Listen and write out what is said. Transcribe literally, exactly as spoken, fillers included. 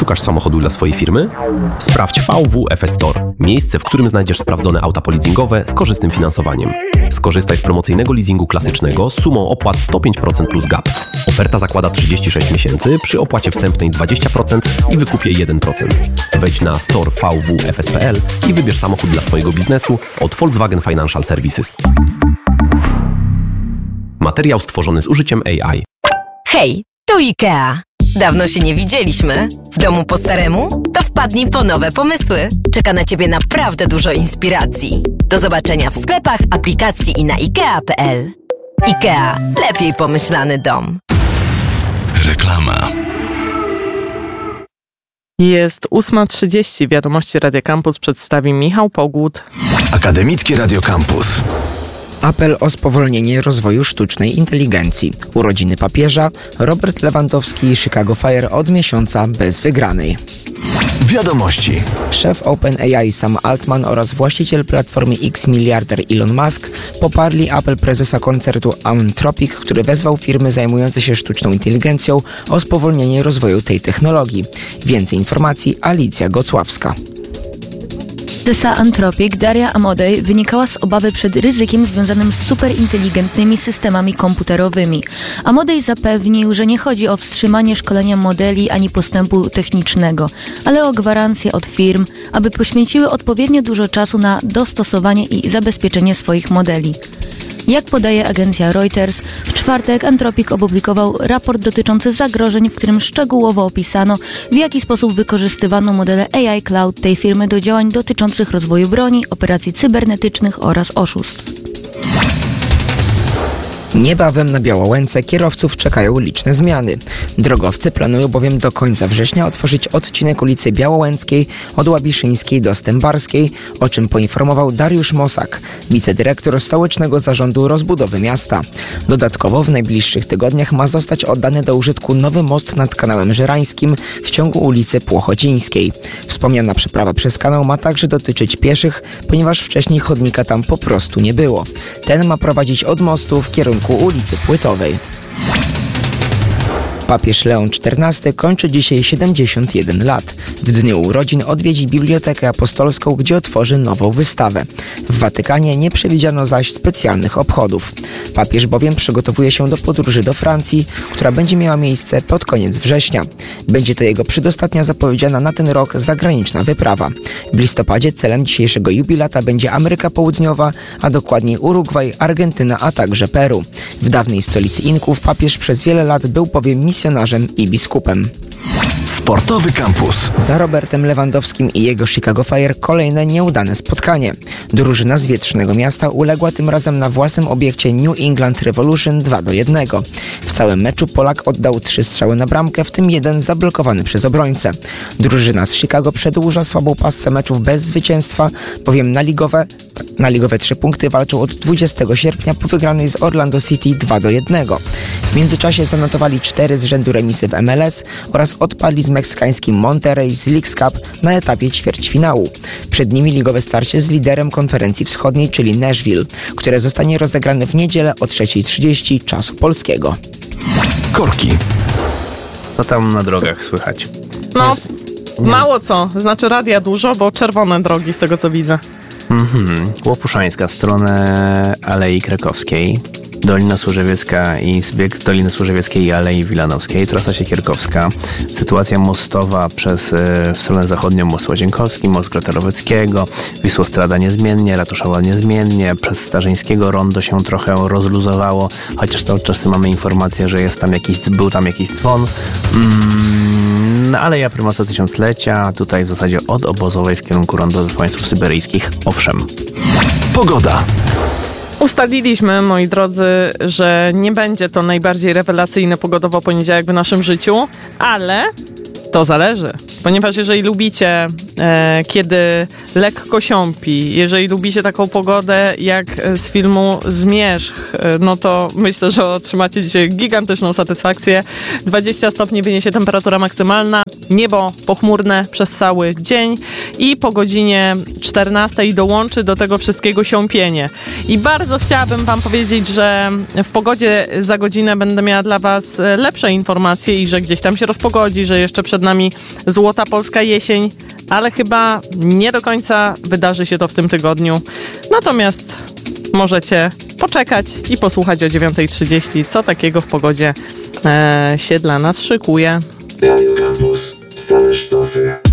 szukasz samochodu dla swojej firmy? Sprawdź V W F S Store, miejsce, w którym znajdziesz sprawdzone auta poleasingowe z korzystnym finansowaniem. Skorzystaj z promocyjnego leasingu klasycznego z sumą opłat sto pięć procent plus gap. Oferta zakłada trzydzieści sześć miesięcy przy opłacie wstępnej dwadzieścia procent i wykupie jeden procent. Wejdź na store v w f s kropka p l i wybierz samochód dla swojego biznesu od Volkswagen Financial Services. Materiał stworzony z użyciem A I. Hej, tu IKEA. Dawno się nie widzieliśmy. W domu po staremu? To wpadnij po nowe pomysły. Czeka na Ciebie naprawdę dużo inspiracji. Do zobaczenia w sklepach, aplikacji i na ikea kropka p l. IKEA. Lepiej pomyślany dom. Reklama. Jest ósma trzydzieści. Wiadomości Radio Campus przedstawi Michał Pogód. Akademickie Radio Campus. Apel o spowolnienie rozwoju sztucznej inteligencji. Urodziny papieża, Robert Lewandowski i Chicago Fire od miesiąca bez wygranej. Wiadomości. Szef OpenAI Sam Altman oraz właściciel platformy X miliarder Elon Musk poparli apel prezesa koncertu Anthropic, który wezwał firmy zajmujące się sztuczną inteligencją o spowolnienie rozwoju tej technologii. Więcej informacji Alicja Gocławska. Prezesa Anthropic Daria Amodei wynikała z obawy przed ryzykiem związanym z superinteligentnymi systemami komputerowymi. Amodei zapewnił, że nie chodzi o wstrzymanie szkolenia modeli ani postępu technicznego, ale o gwarancję od firm, aby poświęciły odpowiednio dużo czasu na dostosowanie i zabezpieczenie swoich modeli. Jak podaje agencja Reuters, w czwartek Anthropic opublikował raport dotyczący zagrożeń, w którym szczegółowo opisano, w jaki sposób wykorzystywano modele A I Cloud tej firmy do działań dotyczących rozwoju broni, operacji cybernetycznych oraz oszustw. Niebawem na Białołęce kierowców czekają liczne zmiany. Drogowcy planują bowiem do końca września otworzyć odcinek ulicy Białołęckiej od Łabiszyńskiej do Stębarskiej, o czym poinformował Dariusz Mosak, wicedyrektor Stołecznego Zarządu Rozbudowy Miasta. Dodatkowo w najbliższych tygodniach ma zostać oddany do użytku nowy most nad kanałem Żerańskim w ciągu ulicy Płochocińskiej. Wspomniana przeprawa przez kanał ma także dotyczyć pieszych, ponieważ wcześniej chodnika tam po prostu nie było. Ten ma prowadzić od mostu w kierunku ulicy Płytowej. Papież Leon czternasty kończy dzisiaj siedemdziesiąt jeden lat. W dniu urodzin odwiedzi Bibliotekę Apostolską, gdzie otworzy nową wystawę. W Watykanie nie przewidziano zaś specjalnych obchodów. Papież bowiem przygotowuje się do podróży do Francji, która będzie miała miejsce pod koniec września. Będzie to jego przedostatnia zapowiedziana na ten rok zagraniczna wyprawa. W listopadzie celem dzisiejszego jubilata będzie Ameryka Południowa, a dokładniej Urugwaj, Argentyna, a także Peru. W dawnej stolicy Inków papież przez wiele lat był bowiem misjonarzem i biskupem. Sportowy Campus. Za Robertem Lewandowskim i jego Chicago Fire kolejne nieudane spotkanie. Drużyna z wietrznego miasta uległa tym razem na własnym obiekcie New England Revolution dwa do jednego. W całym meczu Polak oddał trzy strzały na bramkę, w tym jeden zablokowany przez obrońcę. Drużyna z Chicago przedłuża słabą passę meczów bez zwycięstwa, bowiem na ligowe Na ligowe trzy punkty walczą od dwudziestego sierpnia po wygranej z Orlando City dwa do jednego. W międzyczasie zanotowali cztery z rzędu remisy w M L S oraz odpadli z meksykańskim Monterrey z Leagues Cup na etapie ćwierćfinału. Przed nimi ligowe starcie z liderem konferencji wschodniej, czyli Nashville, które zostanie rozegrane w niedzielę o trzeciej trzydzieści czasu polskiego. Korki. Co tam na drogach słychać? No, mało co. Znaczy radia dużo, bo czerwone drogi z tego co widzę. Mhm. Łopuszańska w stronę Alei Krakowskiej, Dolina Służewiecka i zbieg Doliny Służewieckiej i Alei Wilanowskiej, trasa Siekierkowska, sytuacja mostowa przez w stronę zachodnią most Łazienkowski, most Grota-Roweckiego, Wisłostrada niezmiennie, Ratuszowa niezmiennie, przez Starzyńskiego rondo się trochę rozluzowało, chociaż cały czas mamy informację, że jest tam jakiś, był tam jakiś dzwon. Mm, Aleja Prymasa Tysiąclecia, tutaj w zasadzie od Obozowej w kierunku rondo Łańcuchów Syberyjskich, owszem. Pogoda. Ustaliliśmy, moi drodzy, że nie będzie to najbardziej rewelacyjny pogodowo poniedziałek w naszym życiu, ale to zależy, ponieważ jeżeli lubicie e, kiedy lekko siąpi. Jeżeli lubicie taką pogodę jak z filmu Zmierzch, no to myślę, że otrzymacie dzisiaj gigantyczną satysfakcję. dwadzieścia stopni wyniesie temperatura maksymalna, niebo pochmurne przez cały dzień i po godzinie czternastej dołączy do tego wszystkiego siąpienie. I bardzo chciałabym wam powiedzieć, że w pogodzie za godzinę będę miała dla was lepsze informacje i że gdzieś tam się rozpogodzi, że jeszcze przed nami złota polska jesień, ale chyba nie do końca wydarzy się to w tym tygodniu. Natomiast możecie poczekać i posłuchać o dziewiąta trzydzieści, co takiego w pogodzie e, się dla nas szykuje. Radio Campus. Same sztosy.